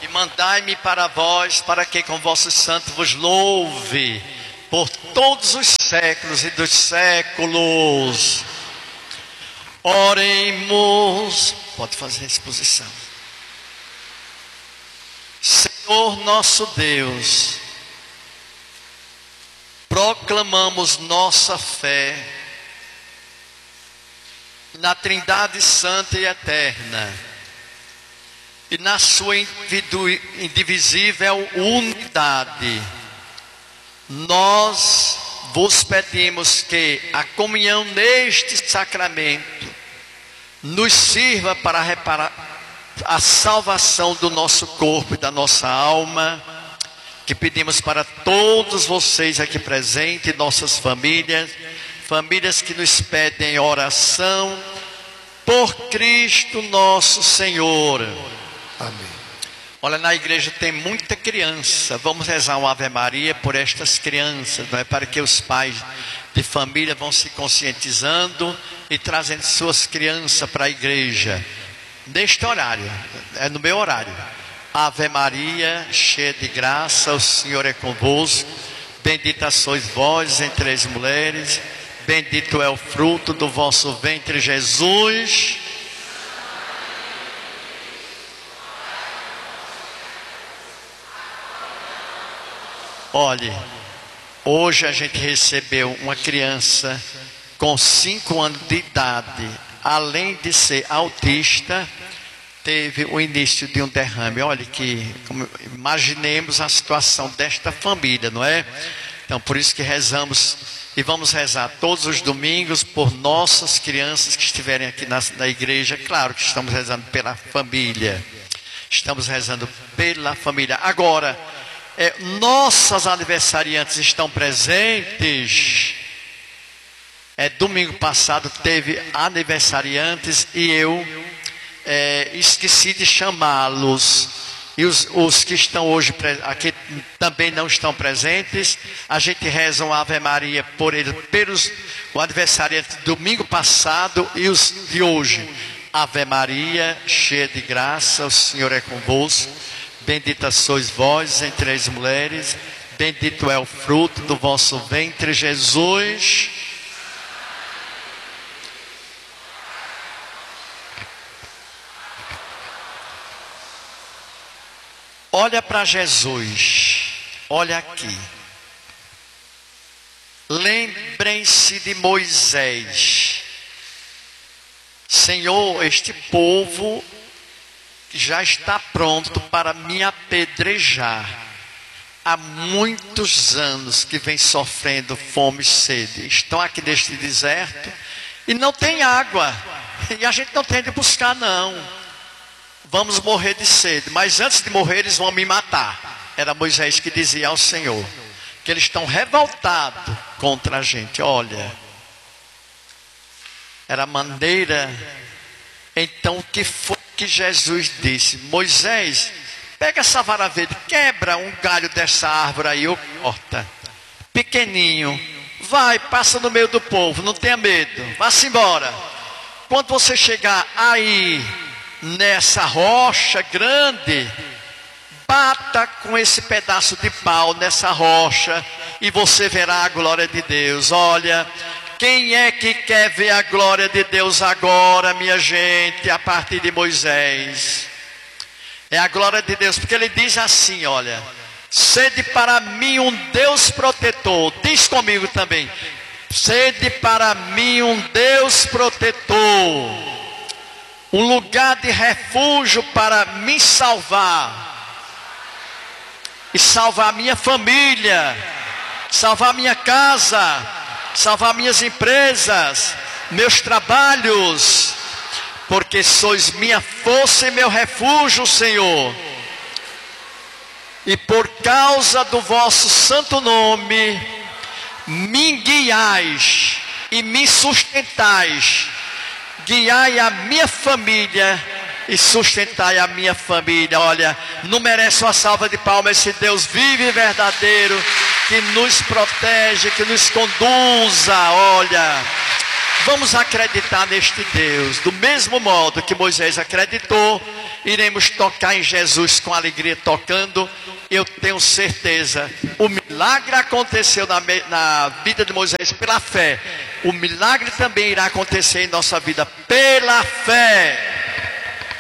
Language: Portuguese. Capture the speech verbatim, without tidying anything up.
E mandai-me para vós, para que com vossos santos vos louve por todos os séculos e dos séculos. Oremos. Pode fazer a exposição. Senhor nosso Deus, proclamamos nossa fé na Trindade Santa e Eterna e na sua indivisível unidade. Nós vos pedimos que a comunhão neste sacramento nos sirva para reparar a salvação do nosso corpo e da nossa alma, que pedimos para todos vocês aqui presentes, nossas famílias, famílias que nos pedem oração, por Cristo nosso Senhor. Amém. Olha, na igreja tem muita criança. Vamos rezar uma Ave Maria por estas crianças, não é? Para que os pais de família vão se conscientizando e trazendo suas crianças para a igreja. Neste horário, é no meu horário. Ave Maria, cheia de graça, o Senhor é convosco. Bendita sois vós entre as mulheres. Bendito é o fruto do vosso ventre, Jesus. Olhe, hoje a gente recebeu uma criança com cinco anos de idade, além de ser autista, teve o início de um derrame. Olha que, imaginemos a situação desta família, não é? Então por isso que rezamos e vamos rezar todos os domingos por nossas crianças que estiverem aqui na, na igreja. Claro que estamos rezando pela família, estamos rezando pela família. Agora, É, nossas aniversariantes estão presentes. É, domingo passado teve aniversariantes e eu é, esqueci de chamá-los. E os, os que estão hoje aqui também não estão presentes. A gente reza uma Ave Maria por eles, pelos o aniversariante domingo passado e os de hoje. Ave Maria, cheia de graça, o Senhor é convosco. Bendita sois vós entre as mulheres, bendito é o fruto do vosso ventre, Jesus. Olha para Jesus, olha aqui. Lembrem-se de Moisés. Senhor, este povo já está pronto para me apedrejar. Há muitos anos que vem sofrendo fome e sede. Estão aqui neste deserto e não tem água. E a gente não tem de buscar, não. Vamos morrer de sede, mas antes de morrer eles vão me matar. Era Moisés que dizia ao Senhor que eles estão revoltados contra a gente. Olha, era a maneira. Então o que foi que Jesus disse? Moisés, pega essa vara verde, quebra um galho dessa árvore aí, ou corta, pequenininho, vai, passa no meio do povo, não tenha medo, vá-se embora. Quando você chegar aí nessa rocha grande, bata com esse pedaço de pau nessa rocha e você verá a glória de Deus. Olha, quem é que quer ver a glória de Deus agora, minha gente, a partir de Moisés? É a glória de Deus, porque ele diz assim, olha: sede para mim um Deus protetor. Diz comigo também: sede para mim um Deus protetor, um lugar de refúgio para me salvar e salvar a minha família, salvar a minha casa, salvar minhas empresas, meus trabalhos, porque sois minha força e meu refúgio, Senhor. E por causa do vosso santo nome, me guiais e me sustentais. Guiai a minha família e sustentai a minha família. Olha, não merece uma salva de palmas esse Deus vivo e verdadeiro, que nos protege, que nos conduza. Olha, vamos acreditar neste Deus, do mesmo modo que Moisés acreditou iremos tocar em Jesus com alegria, tocando. Eu tenho certeza, o milagre aconteceu na, na vida de Moisés pela fé. O milagre também irá acontecer em nossa vida pela fé.